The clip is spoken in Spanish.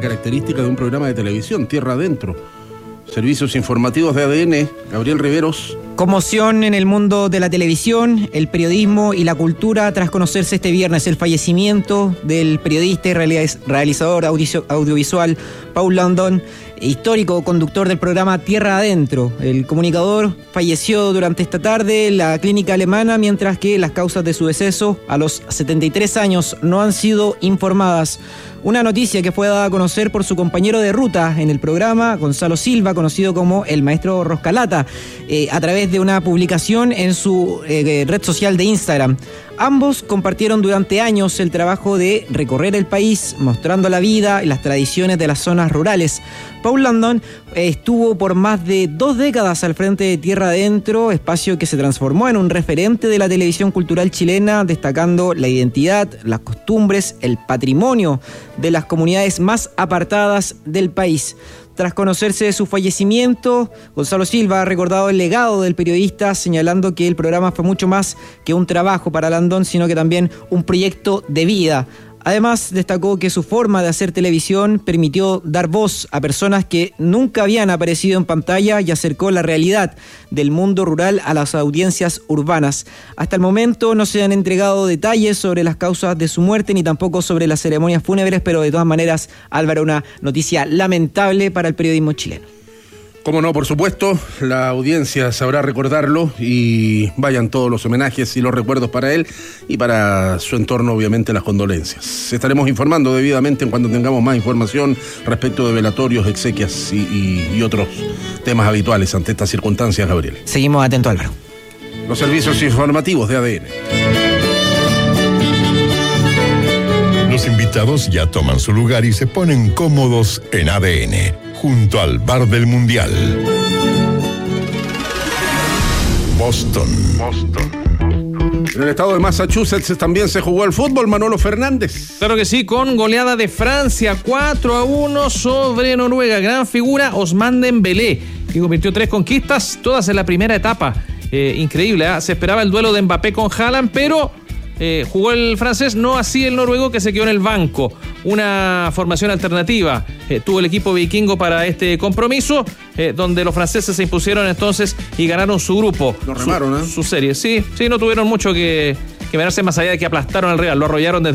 característica de un programa de televisión, Tierra Adentro. Servicios informativos de ADN, Gabriel Riveros. Conmoción en el mundo de la televisión, el periodismo y la cultura tras conocerse este viernes el fallecimiento del periodista y realizador audiovisual Paul Landon, histórico conductor del programa Tierra Adentro. El comunicador falleció durante esta tarde en la clínica alemana, mientras que las causas de su deceso a los 73 años no han sido informadas. Una noticia que fue dada a conocer por su compañero de ruta en el programa, Gonzalo Silva, conocido como el Maestro Roscalata, a través de una publicación en su red social de Instagram. Ambos compartieron durante años el trabajo de recorrer el país, mostrando la vida y las tradiciones de las zonas rurales. Paul Landon estuvo por más de 2 décadas al frente de Tierra Adentro, espacio que se transformó en un referente de la televisión cultural chilena, destacando la identidad, las costumbres, el patrimonio de las comunidades más apartadas del país. Tras conocerse de su fallecimiento, Gonzalo Silva ha recordado el legado del periodista, señalando que el programa fue mucho más que un trabajo para Landon, sino que también un proyecto de vida. Además, destacó que su forma de hacer televisión permitió dar voz a personas que nunca habían aparecido en pantalla y acercó la realidad del mundo rural a las audiencias urbanas. Hasta el momento no se han entregado detalles sobre las causas de su muerte ni tampoco sobre las ceremonias fúnebres, pero de todas maneras, Álvaro, una noticia lamentable para el periodismo chileno. Cómo no, por supuesto, la audiencia sabrá recordarlo y vayan todos los homenajes y los recuerdos para él y para su entorno, obviamente, las condolencias. Estaremos informando debidamente en cuanto tengamos más información respecto de velatorios, exequias y otros temas habituales ante estas circunstancias, Gabriel. Seguimos atentos, Álvaro. Los servicios informativos de ADN. Los invitados ya toman su lugar y se ponen cómodos en ADN, junto al bar del Mundial. Boston. En el estado de Massachusetts también se jugó el fútbol, Manolo Fernández. Claro que sí, con goleada de Francia 4-1 sobre Noruega. Gran figura Ousmane Dembélé, que convirtió 3 conquistas, todas en la primera etapa. Increíble, ¿eh? Se esperaba el duelo de Mbappé con Haaland, pero jugó el francés, no así el noruego, que se quedó en el banco. Una formación alternativa tuvo el equipo vikingo para este compromiso, donde los franceses se impusieron entonces y ganaron su grupo. Lo remaron, su serie. Sí, no tuvieron mucho que verse más allá de que aplastaron al Real, lo arrollaron desde